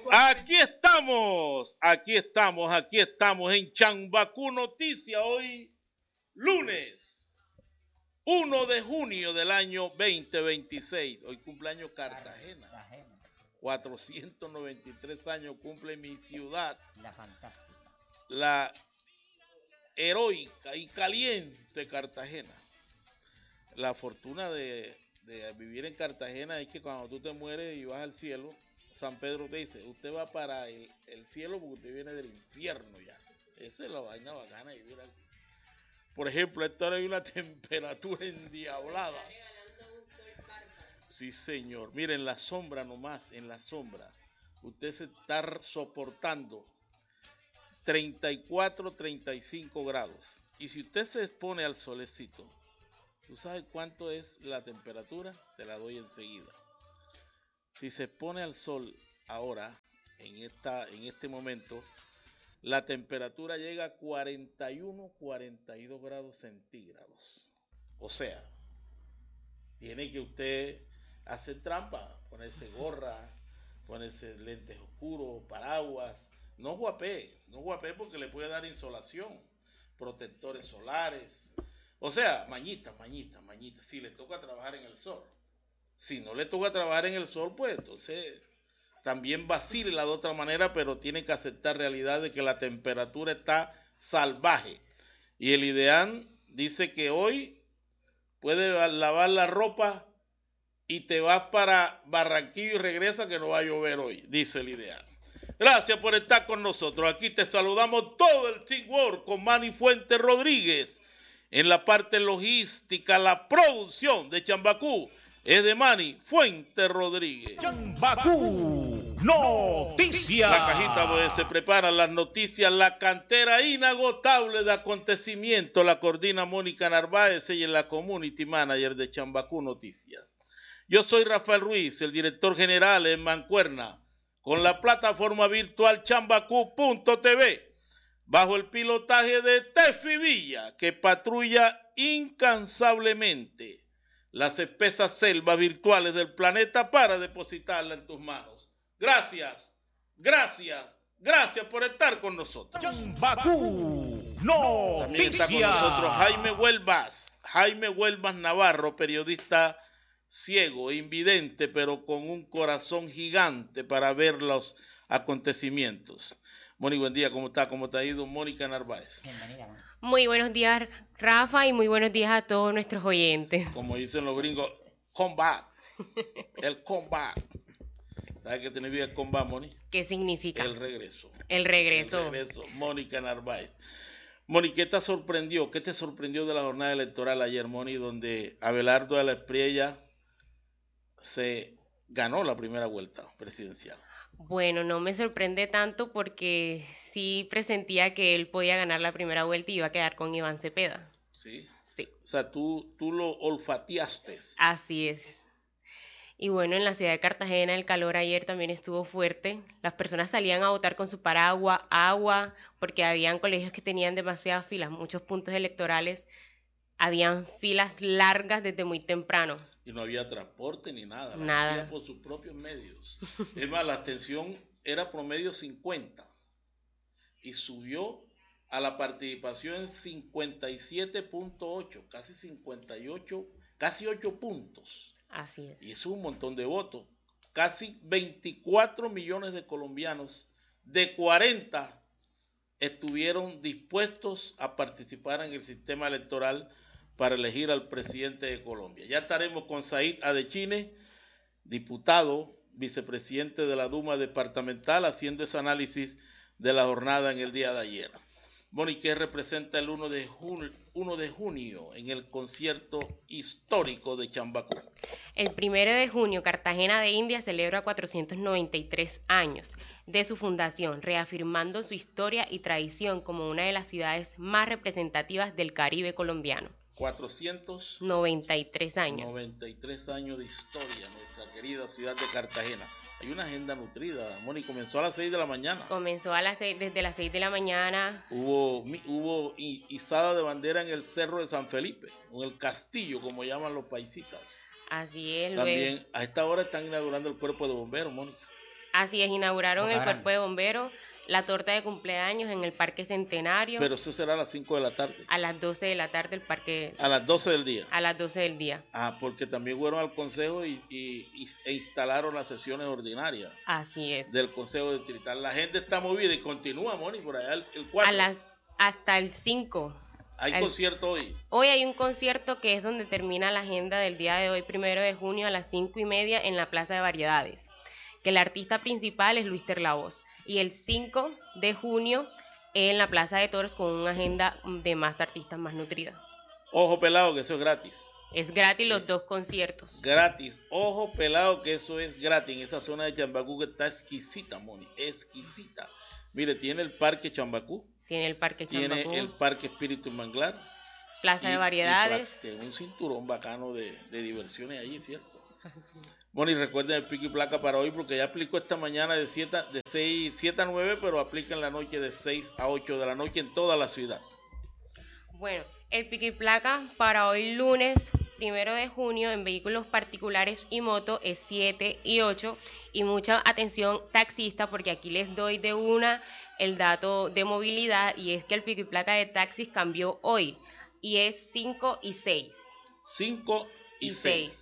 Aquí estamos en Chambacú Noticias, hoy lunes 1 de junio del año 2026. Hoy cumpleaños Cartagena. 493 años cumple mi ciudad. La fantástica. La heroica y caliente Cartagena. La fortuna de vivir en Cartagena es que cuando tú te mueres y vas al cielo, San Pedro te dice, usted va para el cielo porque usted viene del infierno ya. Esa es la vaina bacana de vivir aquí. Por ejemplo, esta hora hay una temperatura endiablada. Sí, señor. Mire, en la sombra nomás, en la sombra. Usted se está soportando 34, 35 grados. Y si usted se expone al solecito, ¿tú sabes cuánto es la temperatura? Te la doy enseguida. Si se expone al sol ahora, en este momento, la temperatura llega a 41, 42 grados centígrados. O sea, tiene que usted hacer trampa, ponerse gorra, ponerse lentes oscuros, paraguas. No guapé porque le puede dar insolación, protectores solares. O sea, mañita. Si le toca trabajar en el sol. Si no le toca trabajar en el sol, pues entonces también vacila de otra manera, pero tiene que aceptar realidad de que la temperatura está salvaje. Y el IDEAN dice que hoy puedes lavar la ropa y te vas para Barranquillo y regresa que no va a llover hoy, dice el IDEAN. Gracias por estar con nosotros. Aquí te saludamos todo el Teamwork con Manny Fuentes Rodríguez. En la parte logística, la producción de Chambacú es de Manny Fuentes Rodríguez. Chambacú Noticias. La cajita donde se preparan las noticias, la cantera inagotable de acontecimientos, la coordina Mónica Narváez, ella es la Community Manager de Chambacú Noticias. Yo soy Rafael Ruiz, el director general en Mancuerna, con la plataforma virtual chambacú.tv, bajo el pilotaje de Tefi Villa, que patrulla incansablemente las espesas selvas virtuales del planeta para depositarla en tus manos. Gracias por estar con nosotros. Chambacú También está con Noticias. nosotros Jaime Huelvas Navarro, periodista ciego, invidente, pero con un corazón gigante para ver los acontecimiimientos. Moni, buen día, ¿cómo está? ¿Cómo te ha ido? Mónica Narváez. Bienvenida, man. Muy buenos días, Rafa, y muy buenos días a todos nuestros oyentes. Como dicen los gringos, comeback. El comeback. ¿Sabes qué significa el comeback, Moni? ¿Qué significa? El regreso. El regreso. Mónica Narváez. Moni, ¿qué te sorprendió? ¿Qué te sorprendió de la jornada electoral ayer, Moni, donde Abelardo de la Espriella se ganó la primera vuelta presidencial? Bueno, no me sorprende tanto porque sí presentía que él podía ganar la primera vuelta y iba a quedar con Iván Cepeda. Sí. Sí, O sea, tú lo olfateaste. así es. Y bueno, en la ciudad de Cartagena el calor ayer también estuvo fuerte. Las personas salían a votar con su paraguas, agua, porque habían colegios que tenían demasiadas filas, muchos puntos electorales. Habían filas largas desde muy temprano. Y no había transporte ni nada. La Nada. gente iba por sus propios medios. Es más, la abstención era promedio 50 y subió a la participación en 57.8, casi 58, casi 8 puntos. Así es. Y eso es un montón de votos. Casi 24 millones de colombianos de 40 estuvieron dispuestos a participar en el sistema electoral para elegir al presidente de Colombia. Ya estaremos con Said Adechine, diputado, vicepresidente de la Duma departamental, haciendo ese análisis de la jornada en el día de ayer. Moni, ¿qué representa el 1 de junio en el concierto histórico de Chambacú? El 1 de junio, Cartagena de Indias celebra 493 años de su fundación, reafirmando su historia y tradición como una de las ciudades más representativas del Caribe colombiano. 493 años. 93 años de historia, nuestra querida ciudad de Cartagena. Hay una agenda nutrida, Moni, comenzó a las 6 de la mañana. Comenzó desde las 6 de la mañana. Hubo izada de bandera en el Cerro de San Felipe, en el castillo, como llaman los paisitas. Así es. También a esta hora están inaugurando el cuerpo de bomberos, Mónica. Así es, inauguraron Boca el Grande. cuerpo de bomberos, la torta de cumpleaños en el Parque Centenario Pero eso será a las 5 de la tarde. a las 12 de la tarde, el parque A las 12 del día. a las 12 del día. Ah, porque también fueron al consejo e instalaron las sesiones ordinarias Así es. del consejo distrital. La gente está movida y continúa, Moni, por allá el 4. Hasta el 5. Hay el- concierto hoy. Hoy hay un concierto que es donde termina la agenda del día de hoy, 1 de junio, a las 5:30 en la Plaza de Variedades. Que el artista principal es Luis Terlavoz. Y el 5 de junio en la Plaza de Toros con una agenda de más artistas más nutrida. Ojo pelado, que eso es gratis. Es gratis los dos conciertos. Gratis. Ojo pelado, que eso es gratis. En esa zona de Chambacú que está exquisita, Moni. Exquisita. Mire, tiene el Parque Chambacú. Tiene el Parque Tiene Chambacú, el Parque Espíritu Manglar. Plaza de Variedades. Tiene un cinturón bacano de diversiones allí, ¿cierto? Bueno, y recuerden el pico y placa para hoy, porque ya aplicó esta mañana de 7 a 9, pero aplica en la noche de 6 a 8 de la noche en toda la ciudad. Bueno, el pico y placa para hoy lunes 1 de junio en vehículos particulares y moto es 7 y 8. Y mucha atención taxista, porque aquí les doy de una el dato de movilidad, y es que el pico y placa de taxis cambió hoy y es 5 y 6. 5 y 6.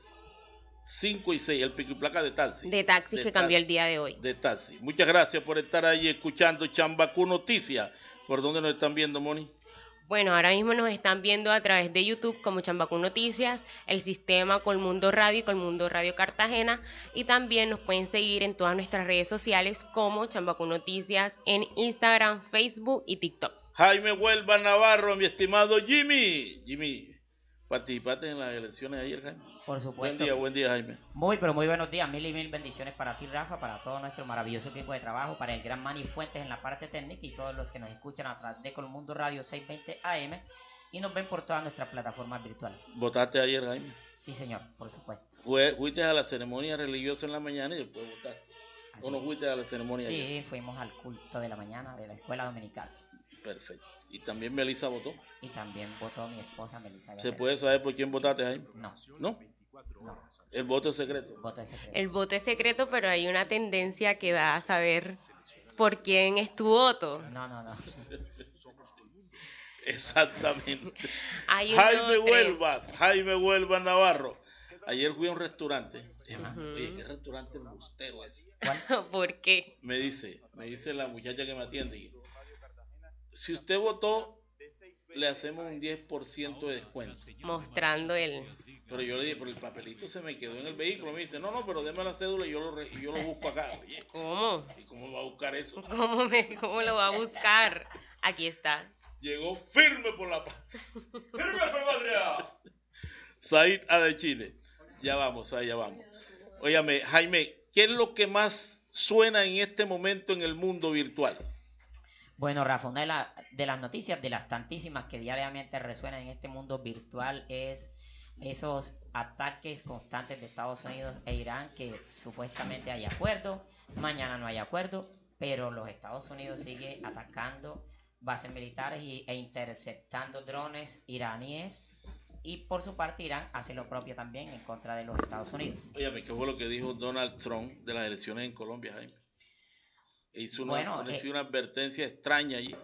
5 y 6, el pico y placa de taxi. De taxis De que cambió taxi. el día de hoy. De taxi. Muchas gracias por estar ahí escuchando Chambacú Noticias. ¿Por dónde nos están viendo, Moni? Bueno, ahora mismo nos están viendo a través de YouTube como Chambacú Noticias, el sistema Colmundo Radio y Colmundo Radio Cartagena, y también nos pueden seguir en todas nuestras redes sociales como Chambacú Noticias en Instagram, Facebook y TikTok. Jaime Huelva Navarro, mi estimado Jimmy. Jimmy, ¿participaste en las elecciones ayer, Jaime? Por supuesto. Buen día, Jaime. Muy, pero muy buenos días. Mil y mil bendiciones para ti, Rafa, para todo nuestro maravilloso equipo de trabajo, para el gran Manny Fuentes en la parte técnica y todos los que nos escuchan a través de Colmundo Radio 620 AM y nos ven por todas nuestras plataformas virtuales. ¿Votaste ayer, Jaime? Sí, señor, por supuesto. ¿Fuiste a la ceremonia religiosa en la mañana y después votaste? ¿O no fuiste a la ceremonia ayer? Sí, fuimos al culto de la mañana de la escuela dominical. Perfecto. ¿Y también Melissa votó? Y también votó mi esposa Melissa ¿Se Guerrero. puede saber por quién votaste, Jaime? No, ¿No? no, El voto es secreto. voto de secreto. El voto es secreto, pero hay una tendencia que da a saber por quién es tu voto. No, no, no. Exactamente. Hay un Jaime Huelva Navarro. Ayer fui a un restaurante. Ajá. Oye, ¿qué restaurante embustero es? ¿Cuál? ¿Por qué? Me dice la muchacha que me atiende, si usted votó, le hacemos un 10% de descuento. Mostrando el... Pero yo le dije, pero el papelito se me quedó en el vehículo. Me dice, no, pero déme la cédula y yo lo busco acá. Oye, ¿Cómo? ¿y cómo va a buscar eso? ¿Cómo lo va a buscar? Aquí está. Llegó firme por la paz. ¡Firme por patria! Said de Chile. Ya vamos, Said, ya vamos. Óyame, Jaime, ¿qué es lo que más suena en este momento en el mundo virtual? Bueno, Rafa, una de las noticias, de las tantísimas que diariamente resuenan en este mundo virtual, es esos ataques constantes de Estados Unidos e Irán, que supuestamente hay acuerdo, mañana no hay acuerdo, pero los Estados Unidos sigue atacando bases militares e interceptando drones iraníes, y por su parte Irán hace lo propio también en contra de los Estados Unidos. Óyame, ¿qué fue lo que dijo Donald Trump de las elecciones en Colombia, Jaime? Hizo una advertencia extraña allí.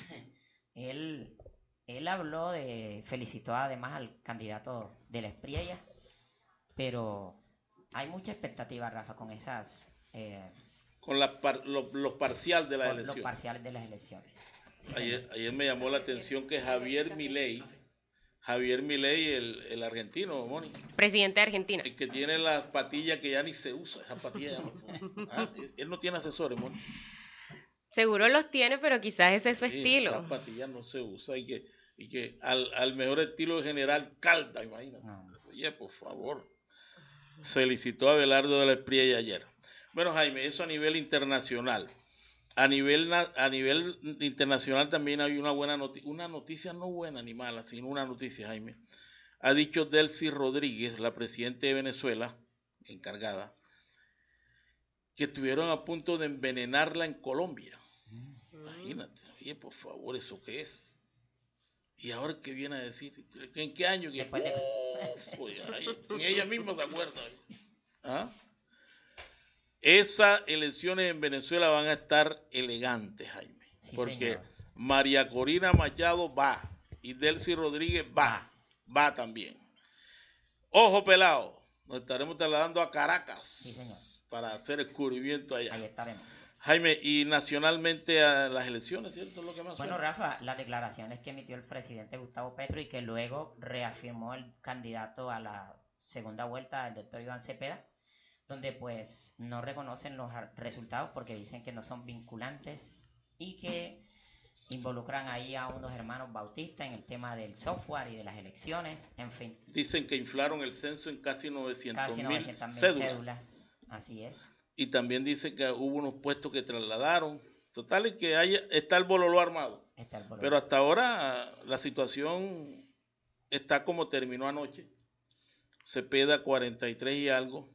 Él habló felicitó además al candidato de la Espriella, pero hay mucha expectativa, Rafa, con esas... con los parciales de las con elecciones. Los parciales de las elecciones. Sí, ayer me llamó la atención que Javier Milei, el argentino, Moni, Presidente de Argentina. el que tiene las patillas que ya ni se usa, esas patillas él no tiene asesores, Moni. Seguro los tiene, pero quizás ese es su Sí, estilo. esas patillas no se usa y que al mejor estilo de General Calda, imagínate. No. Oye, por favor. Felicitó a Abelardo de la Espriella ayer. Bueno, Jaime, eso a nivel internacional. A nivel internacional también hay una noticia no buena ni mala, sino una noticia, Jaime. Ha dicho Delcy Rodríguez, la presidenta de Venezuela, encargada, que estuvieron a punto de envenenarla en Colombia. Imagínate, oye, por favor, ¿eso qué es? ¿Y ahora qué viene a decir? ¿En qué año? Después Oye, ni ella misma se acuerda. ¿Ah? Esas elecciones en Venezuela van a estar elegantes, Jaime, Sí, porque señor. María Corina Machado va y Delcy Rodríguez va también. Ojo pelado, nos estaremos trasladando a Caracas Sí, señor. para hacer descubrimiento allá. Ahí estaremos. Jaime, y nacionalmente a las elecciones, ¿cierto? Es lo que más Bueno, suena. Rafa, las declaraciones que emitió el presidente Gustavo Petro y que luego reafirmó el candidato a la segunda vuelta, el doctor Iván Cepeda, donde pues no reconocen los resultados porque dicen que no son vinculantes y que involucran ahí a unos hermanos bautistas en el tema del software y de las elecciones, en fin, Dicen que inflaron el censo en casi 900 casi mil 900.000 cédulas. cédulas, así es. Y también dice que hubo unos puestos que trasladaron. Total, es que está el bololó armado. Está el Pero hasta ahora la situación está como terminó anoche. Cepeda 43 y algo.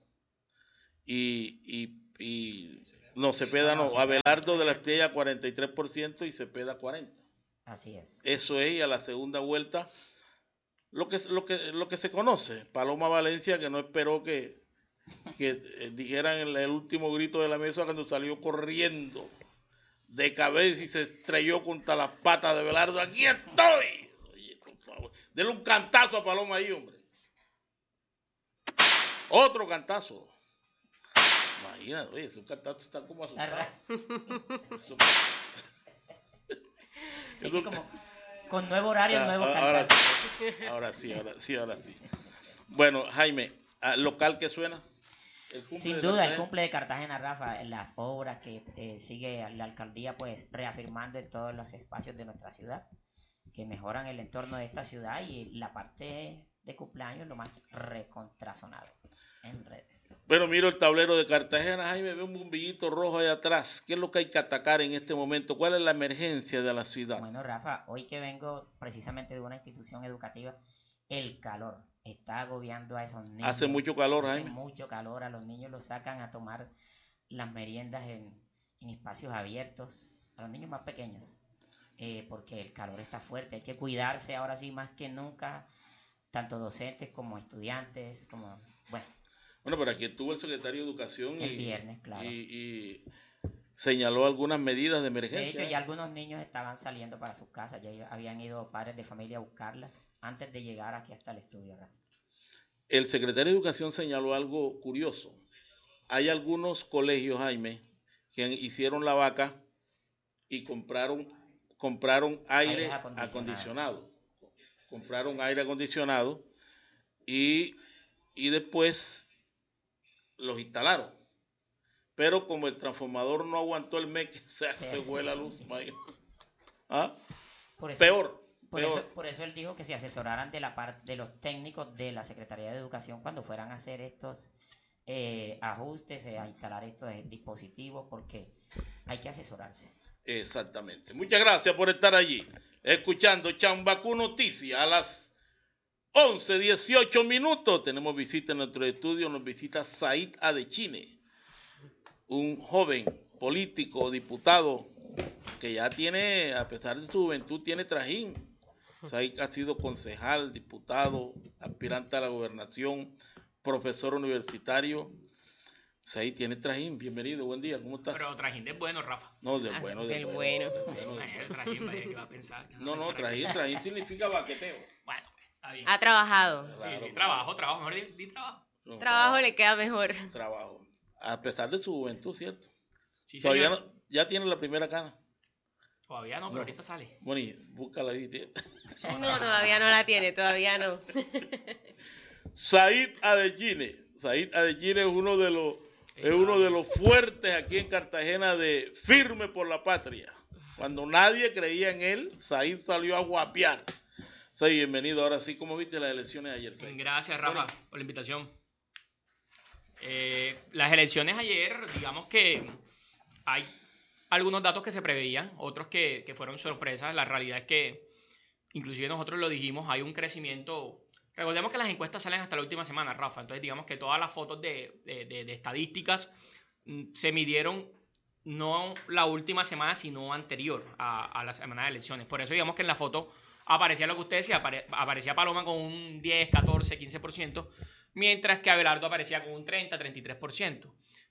No, Cepeda no. Abelardo de la Estrella 43% y Cepeda 40%. Así es. Eso es, y a la segunda vuelta, lo que se conoce. Paloma Valencia, que no esperó que dijeran el último grito de la mesa cuando salió corriendo de cabeza y se estrelló contra las patas de Abelardo. ¡Aquí estoy! Oye, por favor, denle un cantazo a Paloma ahí, hombre. Otro cantazo. Imagínate, oye, esos cantazos están como asustados. Eso- Es que como con nuevo horario, nuevo cantar. Ahora sí. Bueno, Jaime, ¿local que suena? Sin duda, el cumple de Cartagena, Rafa, las obras que sigue la alcaldía pues reafirmando en todos los espacios de nuestra ciudad, que mejoran el entorno de esta ciudad y la parte de cumpleaños lo más recontrazonado en redes. Bueno, miro el tablero de Cartagena, Jaime, veo un bombillito rojo ahí atrás. ¿Qué es lo que hay que atacar en este momento? ¿Cuál es la emergencia de la ciudad? Bueno, Rafa, hoy que vengo precisamente de una institución educativa, el calor está agobiando a esos niños. Hace mucho calor, Hace Jaime. mucho calor, a los niños los sacan a tomar las meriendas en espacios abiertos, a los niños más pequeños, porque el calor está fuerte, hay que cuidarse ahora sí más que nunca, tanto docentes como estudiantes, como, bueno. Bueno, pero aquí estuvo el secretario de Educación El viernes, claro. y señaló algunas medidas de emergencia. De hecho, ya algunos niños estaban saliendo para sus casas, ya habían ido padres de familia a buscarlas antes de llegar aquí hasta el estudio, Rafa. El secretario de Educación señaló algo curioso. Hay algunos colegios, Jaime, que hicieron la vaca y compraron aire acondicionado. Compraron aire acondicionado y después los instalaron. Pero como el transformador no aguantó el MEC, se fue la luz. ¿Ah? Por eso, Peor. Por eso él dijo que se asesoraran de la parte de los técnicos de la Secretaría de Educación cuando fueran a hacer estos ajustes, a instalar estos dispositivos, porque hay que asesorarse. Exactamente. Muchas gracias por estar allí, escuchando Chambacú Noticias a las 11:18 minutos. Tenemos visita en nuestro estudio, nos visita Said Adechine, un joven político, diputado, que ya tiene, a pesar de su juventud, tiene trajín. Said ha sido concejal, diputado, aspirante a la gobernación, profesor universitario. Said tiene trajín, bienvenido, buen día, ¿cómo estás? Pero trajín de bueno, Rafa. No, de bueno, de del bueno. bueno. El trajín, vaya, ¿qué va a pensar? No, trajín significa baqueteo. Bueno, pues, está bien. Ha trabajado. Sí, trabajo, mejor di trabajo. No, Trabajo le queda mejor. Trabajo. A pesar de su juventud, ¿cierto? Sí, Todavía señor. no, ya tiene la primera cana. Todavía no, pero No. ahorita sale. Bueno, y búscala ahí, tío. No, todavía no la tiene, todavía no. Said Adechine es uno de los fuertes aquí en Cartagena, de firme por la patria. Cuando nadie creía en él, Said salió a guapear. Said, bienvenido. Ahora sí, ¿cómo viste las elecciones ayer, Said? Gracias, Rafa, Bueno. por la invitación. Las elecciones ayer, digamos que hay algunos datos que se preveían, otros que fueron sorpresas. La realidad es que, inclusive nosotros lo dijimos, hay un crecimiento. Recordemos que las encuestas salen hasta la última semana, Rafa. Entonces, digamos que todas las fotos de estadísticas se midieron no la última semana, sino anterior a la semana de elecciones. Por eso, digamos que en la foto aparecía lo que usted decía, aparecía Paloma con un 10, 14, 15%, mientras que Abelardo aparecía con un 30, 33%.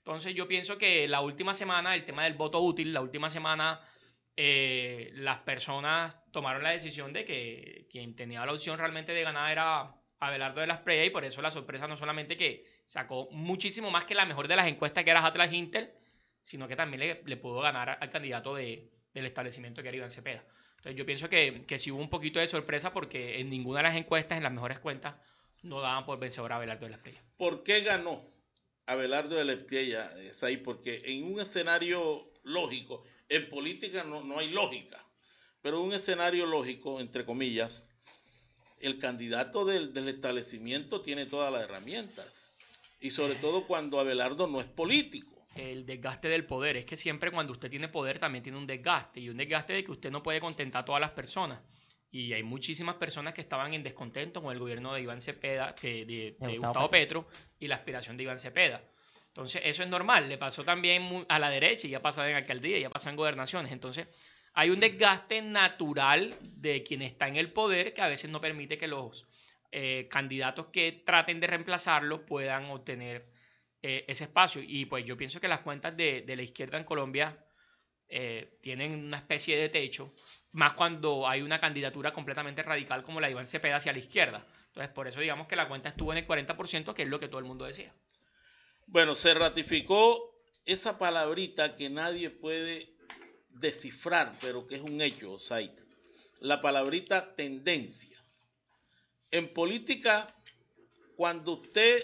Entonces yo pienso que la última semana, el tema del voto útil, la última semana las personas tomaron la decisión de que quien tenía la opción realmente de ganar era Abelardo de la Espriella, y por eso la sorpresa no solamente que sacó muchísimo más que la mejor de las encuestas, que era Atlas Intel, sino que también le pudo ganar al candidato del establecimiento, que era Iván Cepeda. Entonces yo pienso que sí hubo un poquito de sorpresa, porque en ninguna de las encuestas, en las mejores cuentas, no daban por vencedor a Abelardo de la Espriella. ¿Por qué ganó Abelardo de la Espriella, Saí? Porque en un escenario lógico, en política no hay lógica, pero en un escenario lógico, entre comillas, el candidato del establecimiento tiene todas las herramientas, y sobre todo cuando Abelardo no es político. El desgaste del poder, es que siempre cuando usted tiene poder también tiene un desgaste, y un desgaste de que usted no puede contentar a todas las personas, y hay muchísimas personas que estaban en descontento con el gobierno de Iván Cepeda, de Gustavo Petro, y la aspiración de Iván Cepeda. Entonces eso es normal, le pasó también a la derecha, y ya pasa en alcaldía, ya pasa en gobernaciones. Entonces hay un desgaste natural de quien está en el poder, que a veces no permite que los candidatos que traten de reemplazarlo puedan obtener ese espacio. Y pues yo pienso que las cuentas de la izquierda en Colombia tienen una especie de techo, más cuando hay una candidatura completamente radical como la de Iván Cepeda hacia la izquierda. Entonces por eso digamos que la cuenta estuvo en el 40%, que es lo que todo el mundo decía. Bueno, se ratificó esa palabrita que nadie puede descifrar, pero que es un hecho, Said. La palabrita tendencia. En política, cuando usted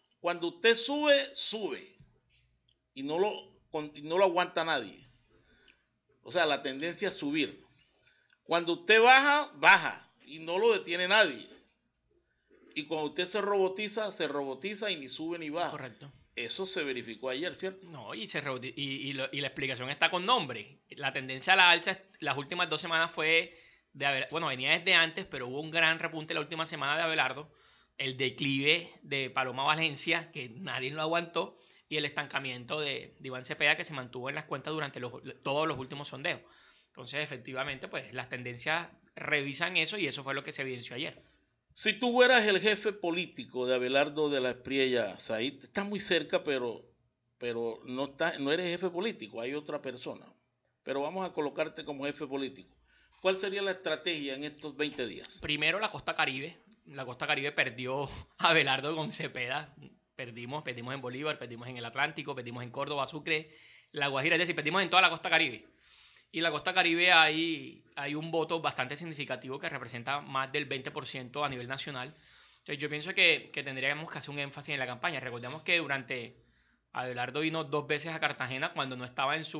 sube y no lo aguanta nadie. O sea, la tendencia es subir. Cuando usted baja y no lo detiene nadie. Y cuando usted se robotiza y ni sube ni baja. Correcto. Eso se verificó ayer, ¿cierto? No, y la explicación está con nombre. La tendencia a la alza las últimas 2 semanas fue venía desde antes, pero hubo un gran repunte la última semana de Abelardo, el declive de Paloma Valencia, que nadie lo aguantó, y el estancamiento de Iván Cepeda, que se mantuvo en las cuentas durante todos los últimos sondeos. Entonces, efectivamente, pues las tendencias revisan eso, y eso fue lo que se evidenció ayer. Si tú fueras el jefe político de Abelardo de la Espriella, Said, estás muy cerca, pero no eres jefe político, hay otra persona. Pero vamos a colocarte como jefe político. ¿Cuál sería la estrategia en estos 20 días? Primero, la Costa Caribe. La Costa Caribe perdió a Abelardo con Cepeda. Perdimos en Bolívar, perdimos en el Atlántico, perdimos en Córdoba, Sucre, La Guajira, es decir, perdimos en toda la Costa Caribe. Y la Costa Caribe hay un voto bastante significativo que representa más del 20% a nivel nacional. Entonces yo pienso que tendríamos que hacer un énfasis en la campaña. Recordemos que Abelardo vino 2 veces a Cartagena cuando no estaba en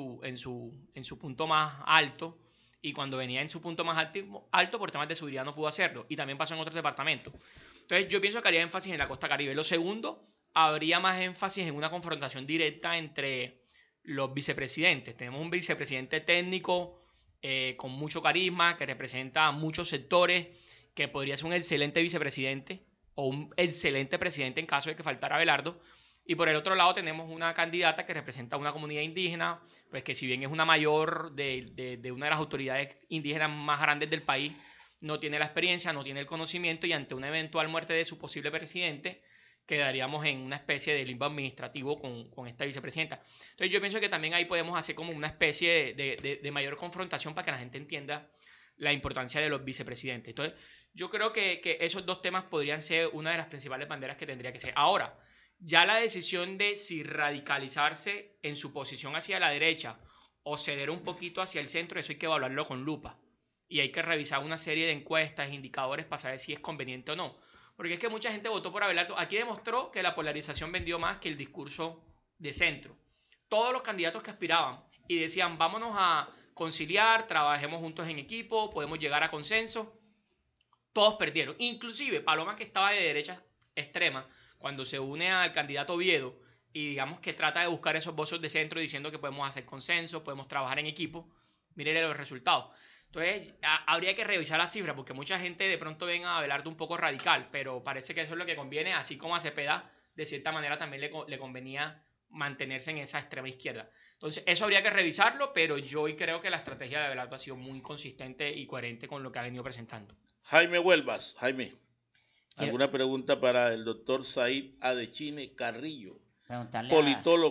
su punto más alto, y cuando venía en su punto más alto por temas de seguridad no pudo hacerlo, y también pasó en otros departamentos. Entonces yo pienso que haría énfasis en la Costa Caribe. Lo segundo, habría más énfasis en una confrontación directa entre los vicepresidentes. Tenemos un vicepresidente técnico con mucho carisma, que representa a muchos sectores, que podría ser un excelente vicepresidente o un excelente presidente en caso de que faltara Abelardo. Y por el otro lado tenemos una candidata que representa a una comunidad indígena, pues que si bien es una mayor de una de las autoridades indígenas más grandes del país, no tiene la experiencia, no tiene el conocimiento, y ante una eventual muerte de su posible presidente, quedaríamos en una especie de limbo administrativo con esta vicepresidenta. Entonces yo pienso que también ahí podemos hacer como una especie de mayor confrontación para que la gente entienda la importancia de los vicepresidentes. Entonces yo creo que esos 2 temas podrían ser una de las principales banderas que tendría que ser. Ahora, ya la decisión de si radicalizarse en su posición hacia la derecha o ceder un poquito hacia el centro, eso hay que evaluarlo con lupa. Y hay que revisar una serie de encuestas, indicadores para saber si es conveniente o no. Porque es que mucha gente votó por Abelardo. Aquí demostró que la polarización vendió más que el discurso de centro. Todos los candidatos que aspiraban y decían, vámonos a conciliar, trabajemos juntos en equipo, podemos llegar a consenso, todos perdieron. Inclusive Paloma, que estaba de derecha extrema, cuando se une al candidato Oviedo y digamos que trata de buscar esos votos de centro diciendo que podemos hacer consenso, podemos trabajar en equipo, mírenle los resultados. Entonces, habría que revisar las cifras, porque mucha gente de pronto ven a Abelardo un poco radical, pero parece que eso es lo que conviene, así como a Cepeda, de cierta manera también le convenía mantenerse en esa extrema izquierda. Entonces, eso habría que revisarlo, pero yo hoy creo que la estrategia de Abelardo ha sido muy consistente y coherente con lo que ha venido presentando. Jaime Huelvas, Jaime, ¿alguna pregunta para el doctor Said Adechine Carrillo, politólogo,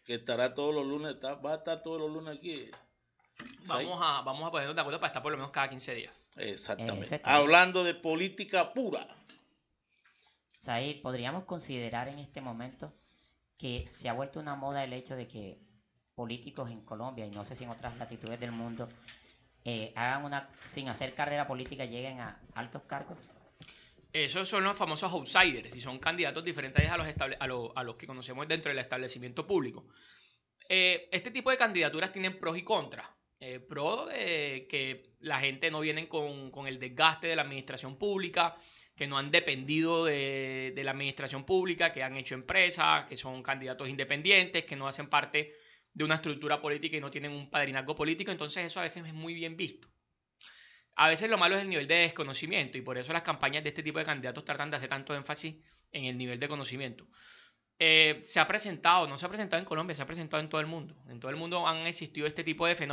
que estará todos los lunes, va a estar todos los lunes aquí. Vamos a ponernos de acuerdo para estar por lo menos cada 15 días. Exactamente. Hablando de política pura. Said, podríamos considerar en este momento que se ha vuelto una moda el hecho de que políticos en Colombia, y no sé si en otras latitudes del mundo, sin hacer carrera política, lleguen a altos cargos. Esos son los famosos outsiders y son candidatos diferentes a los que conocemos dentro del establecimiento público. Este tipo de candidaturas tienen pros y contras. Pro de que la gente no viene con el desgaste de la administración pública, que no han dependido de la administración pública, que han hecho empresas, que son candidatos independientes, que no hacen parte de una estructura política y no tienen un padrinazgo político. Entonces eso a veces es muy bien visto. A veces lo malo es el nivel de desconocimiento y por eso las campañas de este tipo de candidatos tratan de hacer tanto énfasis en el nivel de conocimiento. No se ha presentado en Colombia, se ha presentado en todo el mundo. En todo el mundo han existido este tipo de fenómenos.